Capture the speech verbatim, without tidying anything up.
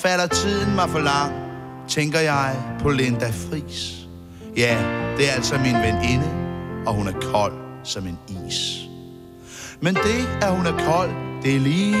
Falder tiden mig for lang, tænker jeg på Linda Friis. Ja, det er altså min veninde, og hun er kold som en is. Men det, at hun er kold, det er lige